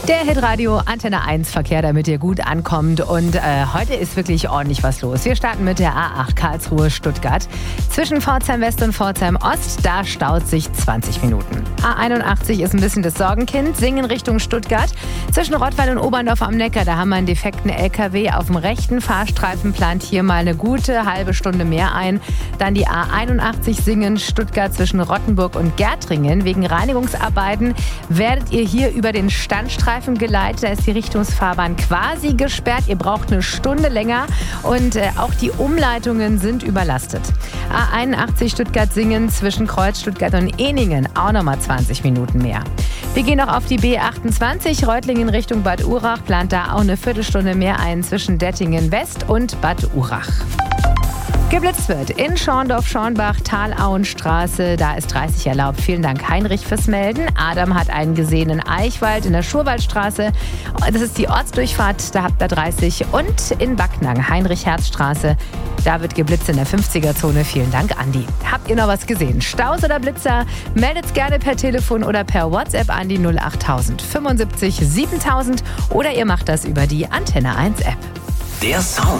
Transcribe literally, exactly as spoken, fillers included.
Der Hitradio Antenne eins Verkehr, damit ihr gut ankommt. Und äh, heute ist wirklich ordentlich was los. Wir starten mit der A acht Karlsruhe-Stuttgart. Zwischen Pforzheim West und Pforzheim Ost, da staut sich zwanzig Minuten. A einundachtzig ist ein bisschen das Sorgenkind. Singen Richtung Stuttgart. Zwischen Rottweil und Oberndorf am Neckar, da haben wir einen defekten L K W auf dem rechten Fahrstreifen. Plant hier mal eine gute halbe Stunde mehr ein. Dann die A einundachtzig Singen Stuttgart zwischen Rottenburg und Gärtringen. Wegen Reinigungsarbeiten werdet ihr hier über den Standstreifen geleitet. Da ist die Richtungsfahrbahn quasi gesperrt. Ihr braucht eine Stunde länger und äh, auch die Umleitungen sind überlastet. A einundachtzig Stuttgart-Singen zwischen Kreuz, Stuttgart und Ehningen auch nochmal zwanzig Minuten mehr. Wir gehen auch auf die B achtundzwanzig Reutlingen Richtung Bad Urach. Plant da auch eine Viertelstunde mehr ein zwischen Dettingen West und Bad Urach. Geblitzt wird in Schorndorf-Schornbach, Talauenstraße, da ist dreißig erlaubt. Vielen Dank, Heinrich, fürs Melden. Adam hat einen gesehen in Eichwald in der Schurwaldstraße. Das ist die Ortsdurchfahrt, da habt ihr dreißig. Und in Backnang, Heinrich-Herz-Straße, da wird geblitzt in der fünfziger-Zone. Vielen Dank, Andi. Habt ihr noch was gesehen? Staus oder Blitzer? Meldet's gerne per Telefon oder per WhatsApp an die null achttausend fünfundsiebzig siebentausend oder ihr macht das über die Antenne eins App. Der Sound